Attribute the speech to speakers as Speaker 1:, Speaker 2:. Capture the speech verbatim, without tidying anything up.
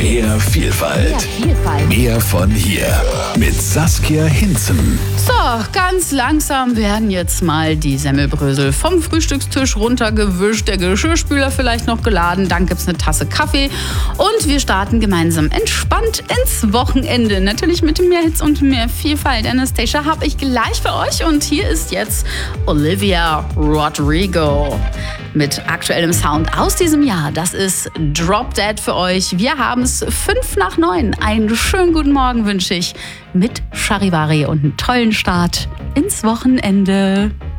Speaker 1: Mehr Vielfalt.
Speaker 2: Mehr Vielfalt.
Speaker 1: Mehr von hier. Mit Saskia Hinzen.
Speaker 2: So, ganz langsam werden jetzt mal die Semmelbrösel vom Frühstückstisch runtergewischt, der Geschirrspüler vielleicht noch geladen, dann gibt's eine Tasse Kaffee und wir starten gemeinsam entspannt ins Wochenende. Natürlich mit mehr Hits und mehr Vielfalt. Anastacia habe ich gleich für euch und hier ist jetzt Olivia Rodrigo mit aktuellem Sound aus diesem Jahr. Das ist Drop Dead für euch. Wir haben es fünf nach neun. Einen schönen guten Morgen wünsche ich mit Charivari und einen tollen Start ins Wochenende.